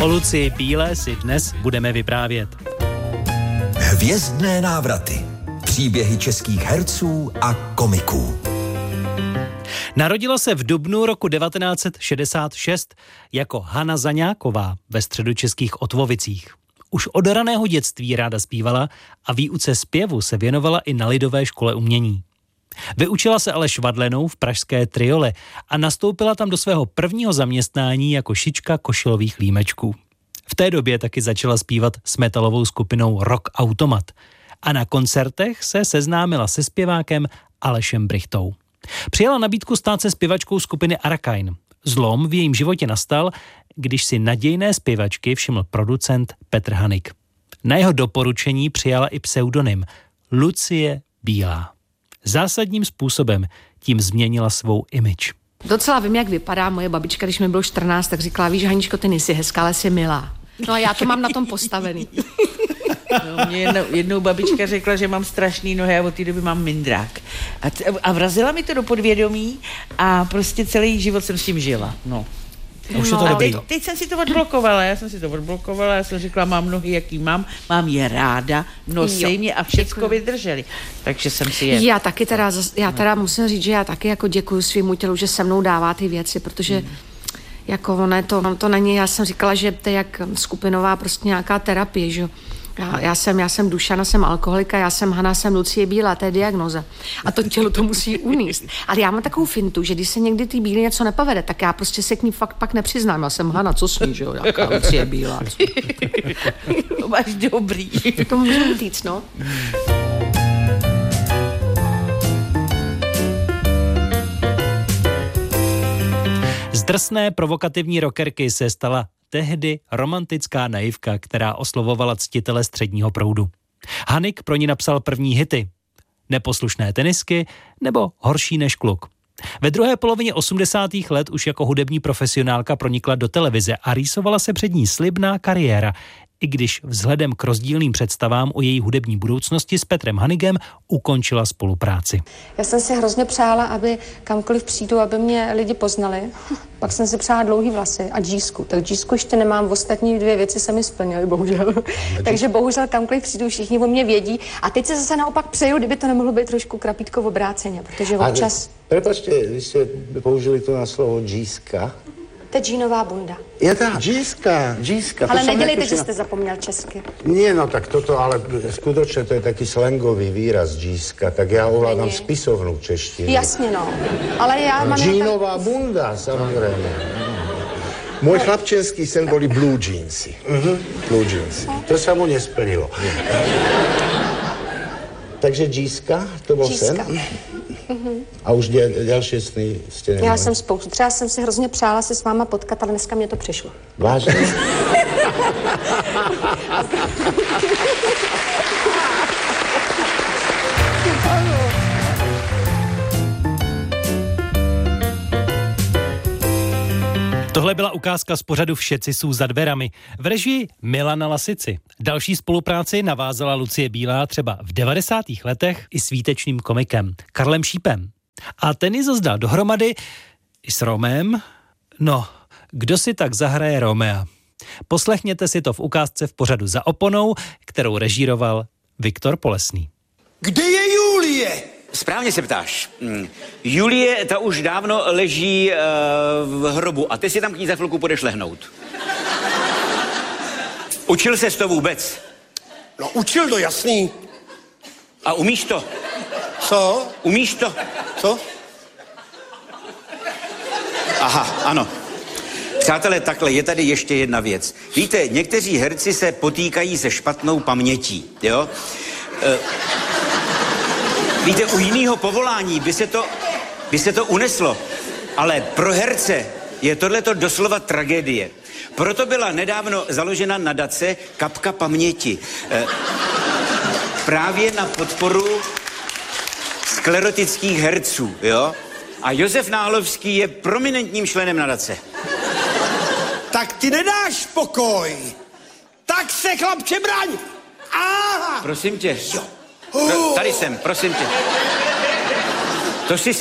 O Lucii Bílé si dnes budeme vyprávět. Hvězdné návraty. Příběhy českých herců a komiků. Narodila se v dubnu roku 1966 jako Hana Zaňáková ve středočeských Otlovicích. Už od raného dětství ráda zpívala a výuce zpěvu se věnovala i na Lidové škole umění. Vyučila se ale švadlenou v pražské Triole a nastoupila tam do svého prvního zaměstnání jako šička košilových límečků. V té době taky začala zpívat s metalovou skupinou Rock Automat a na koncertech se seznámila se zpěvákem Alešem Brychtou. Přijala nabídku stát se zpěvačkou skupiny Arakain. Zlom v jejím životě nastal, když si nadějné zpěvačky všiml producent Petr Hanik. Na jeho doporučení přijala i pseudonym Lucie Bílá. Zásadním způsobem tím změnila svou image. Docela vím, jak vypadá moje babička, když mi bylo 14, tak říkala, víš, Haničko, ty nejsi hezká, ale jsi milá. No a já to mám na tom postavený. No, mě jednou babička řekla, že mám strašný nohy a od té doby mám mindrák. A vrazila mi to do podvědomí a prostě celý život jsem s tím žila. No. Už je to dobrý. Teď jsem si to odblokovala, já jsem řekla, mám nohy, jaký mám je ráda, nosej mě a všecko vydrželi. Takže jsem si je... Já teda musím říct, že já taky jako děkuju svýmu tělu, že se mnou dává ty věci, protože jako ono to není, já jsem říkala, že to je jak skupinová prostě nějaká terapie, že jo. Já jsem Dušana, jsem alkoholika, já jsem Hana, jsem Lucie Bílá, to je diagnoza. A to tělo to musí uníst. Ale já mám takovou fintu, že když se někdy ty Bílý něco nepovede, tak já prostě se k ní fakt pak nepřiznám. Já jsem Hana, co smí, že jo, jaká Lucie Bílá. To máš dobrý. To můžu říct, no. Z drsné provokativní rockerky se stala tehdy romantická naivka, která oslovovala ctitele středního proudu. Hanik pro ní napsal první hity. Neposlušné tenisky nebo Horší než kluk. Ve druhé polovině 80. let už jako hudební profesionálka pronikla do televize a rýsovala se před ní slibná kariéra, i když vzhledem k rozdílným představám o její hudební budoucnosti s Petrem Hanigem ukončila spolupráci. Já jsem si hrozně přála, aby kamkoliv přijdu, aby mě lidi poznali. Pak jsem si přála dlouhý vlasy a džísku. Tak džísku ještě nemám, ostatní 2 věci se mi splnily, bohužel. Takže bohužel kamkoliv přijdu, všichni o mě vědí. A teď se zase naopak přeju, kdyby to nemohlo být trošku krapítko v obráceně, protože občas... Prepačte, vy jste použili to na slovo džíska. To je džínová bunda. Je tak, džíska. Ale nedělejte, že jste zapomněl česky. Nie, no tak toto, ale skutočne to je taký slangový výraz džíska, tak já ovládám spisovnú češtinu. Jasně, no. Ale já mám... Džínová bunda, samozrejme. Môj chlapčenský sen boli blue jeansy. Blue jeansy. To sa mu nesplnilo. Takže džíska, to bol sen? A už další sny jste neměli? Já jsem spoustu. Třeba jsem si hrozně přála se s váma potkat, ale dneska mě to přišlo. Vážně? Tohle byla ukázka z pořadu Všetci jsou za dverami v režii Milana Lasici. Další spolupráci navázala Lucie Bílá třeba v 90. letech i s výtečným komikem Karlem Šípem. A ten ji zas dal dohromady i s Romem. No, kdo si tak zahraje Romea? Poslechněte si to v ukázce v pořadu Za oponou, kterou režíroval Viktor Polesný. Kde je Julie? Správně se ptáš. Julie, ta už dávno leží v hrobu a ty si tam k ní za chvilku půjdeš lehnout. Učil ses to vůbec? No, učil to, jasný. A umíš to? Co? Umíš to? Co? Aha, ano. Přátelé, takhle, je tady ještě jedna věc. Víte, někteří herci se potýkají se špatnou pamětí, jo? Víte, u jiného povolání by se to uneslo, ale pro herce je tohleto doslova tragédie. Proto byla nedávno založena nadace Kapka paměti. Právě na podporu sklerotických herců, jo? A Josef Náhlovský je prominentním členem nadace. Tak ty nedáš pokoj. Tak se, chlapče, braň. Aha. Prosím tě. Jo. Tady jsem, prosím tě. To si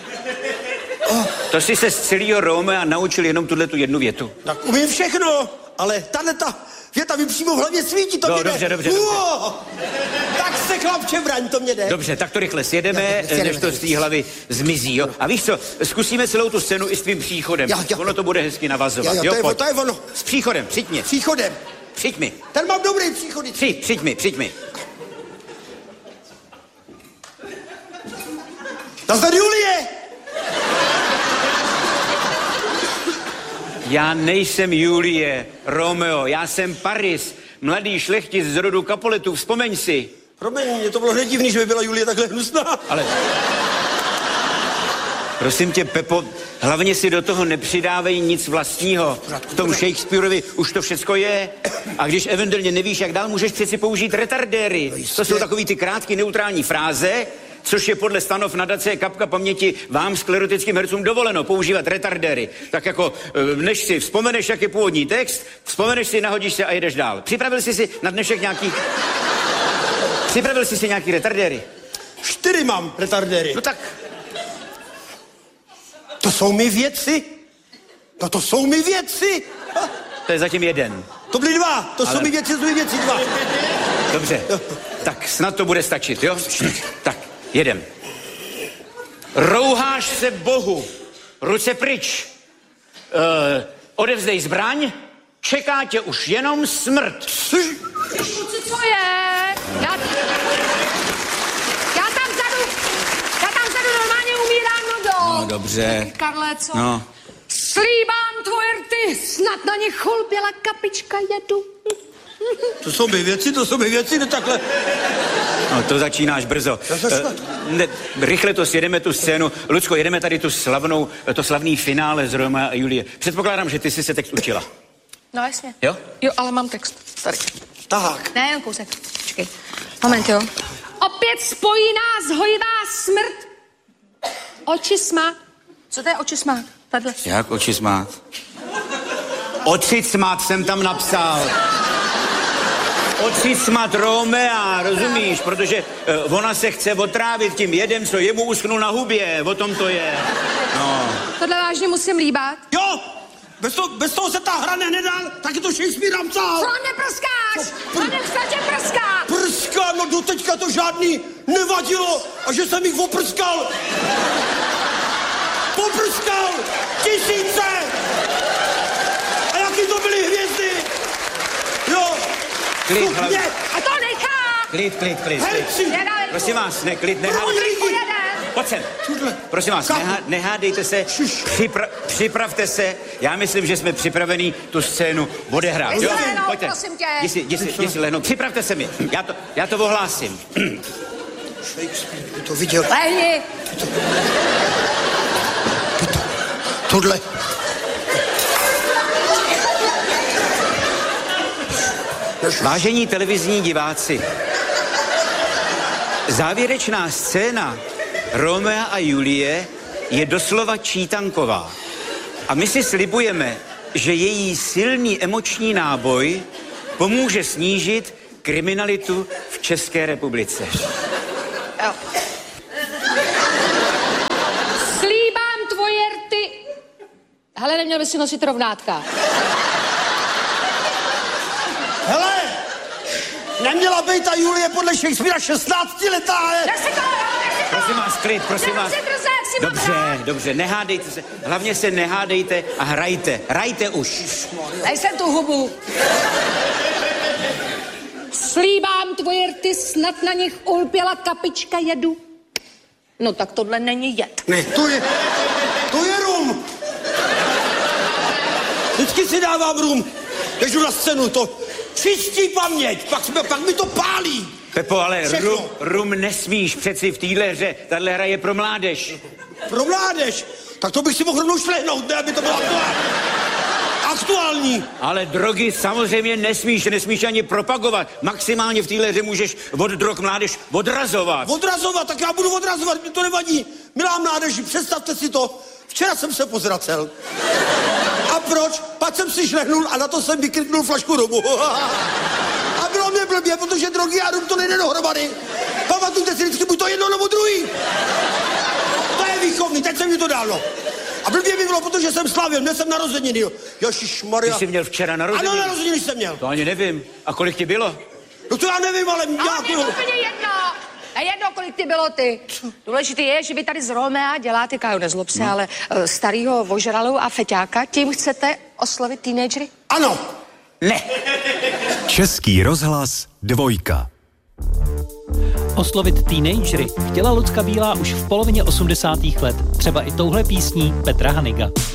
se z celého Romea naučil jenom tuhletu jednu větu. Tak umím všechno. ale ta věta mi přímo v hlavě svítí, to No, mě dobře, jde. dobře. Tak se chlapče braň, to mě jde. Dobře, tak to rychle sjedeme, než to z té hlavy zmizí, jo? A víš co, zkusíme celou tu scénu i s tvým příchodem. Jo. Ono to bude hezky navazovat, Jo, pojď. to je ono. S příchodem, přijď mě. Příchodem. Přijď mi. Ten mám dobrý příchody. Přijď mi. Nazdar Julie! Já nejsem Julie, Romeo, já jsem Paris, mladý šlechtic z rodu Capuletů, vzpomeň si. Promiň, mě to bylo hned divný, že by byla Julie takhle hnusná. Ale... Prosím tě, Pepo, hlavně si do toho nepřidávej nic vlastního. V tom Shakespeareovi už to všecko je. A když eventuálně nevíš, jak dál, můžeš přeci použít retardéry. To jsou takový ty krátké neutrální fráze, což je podle stanov nadace Kapka paměti vám sklerotickým hercům dovoleno používat retardéry. Tak jako, než si vzpomeneš, jak je původní text, vzpomeneš si, nahodíš se a jedeš dál. Připravil jsi si na dnešek nějaký retardéry? 4 mám retardéry. No tak... To jsou mi věci. No to jsou mi věci. To je zatím jeden. To byly 2. To jsou mi věci 2. Dobře, tak snad to bude stačit, jo? Tak, jedem. Rouháš se Bohu, ruce pryč. Odevzdej zbraň, čeká tě už jenom smrt. Kluci, co je? Já tam vzadu normálně umírám, no. No, dobře. Karle, co? No. Slíbám tvoje rty, snad na ně cholběla kapička jedu. To jsou mi věci, no takhle. No, to začínáš brzo. Rychle to sjedeme tu scénu. Lucko, jedeme tady to slavný finále z Romea a Julie. Předpokládám, že ty jsi se text učila. No jasně. Jo? Jo, ale mám text. Tady. Tak. Ne, jen kousek. Počkej. Moment, jo. Opět spojí nás hojivá smrt. Očismát. Co to je očismát? Tahle. Jak očismát? Očismát jsem tam napsal. Očismat Romea, rozumíš? Protože ona se chce otrávit tím jedem, co jemu uschnul na hubě. O tom to je. No. Tohle vážně musím líbat. Jo, bez toho se ta hra nedal, taky to Shakespeare napsal. Co neprskáš? On tě prská. Prská, no doteďka to žádný nevadilo. A že jsem jich oprskal. Poprskal 1000. A jaký to byly hvězdy. Jo. Klid, hlavně. A to nechá. Klid. Herci. Prosím vás, klid, Pojď sem. Prosím vás, nehádejte se, připravte se. Já myslím, že jsme připravení tu scénu odehrát. Jo? Pojďte. Prosím tě. Jdi si lehnout. Připravte se mi. Já to ohlásím. Shakespeare, ty to viděl. Lehni. Tohle. Vážení televizní diváci, závěrečná scéna Romea a Julie je doslova čítanková. A my si slibujeme, že její silný emoční náboj pomůže snížit kriminalitu v České republice. Jo. Slíbám tvoje rty. Hele, neměl by si nosit rovnátka. Hele, neměla být ta Julie podle Shakespearea 16letá, Prosím vás, klid, prosím vás. Dobře, nehádejte se. Hlavně se nehádejte a hrajte. Hrajte už. Daj sem tu hubu. Slíbám tvoje rty, snad na nich ulpěla kapička jedu. No tak tohle není jed. Ne, to je rum. Vždycky si dávám rum, když jdu na scénu, to čistí paměť, pak mi to pálí. Pepo, ale rum nesmíš přeci v téhle hře. Tahle hra je pro mládež. Pro mládež? Tak to bych si mohl rovnou šlehnout, ne, aby to bylo aktuální. Ale drogy samozřejmě nesmíš ani propagovat. Maximálně v téhle hře můžeš od drog mládež odrazovat. Odrazovat, tak já budu odrazovat, mi to nevadí. Milá mládeži, představte si to, včera jsem se pozracel. A proč? Pak jsem si šlehnul a na to jsem vykryknul flašku rumu. A bylo mě blbě, protože drogy a rum to nejde dohromady. Pamatujte si vždycky buď to jedno nebo druhý. To je výchovný, teď se mi to dalo. A blbě by bylo, protože jsem slavil, měl jsem narozeniny, jo. Ježišmarja. Ty jsi měl včera narozeniny? Ano, narozeniny jsem měl. To ani nevím. A kolik ti bylo? No to já nevím, ale nějaký... je úplně jedno. A jedno, kolik ty bylo ty. Důležité je, že vy tady z Romea děláte, Kájo, nezlob se, ale starýho vožralou a feťáka. Tím chcete oslovit teenagery? Ano. Ne. Český rozhlas 2. Oslovit teenagery chtěla Lucka Bílá už v polovině 80. let, třeba i touhle písní Petra Haniga.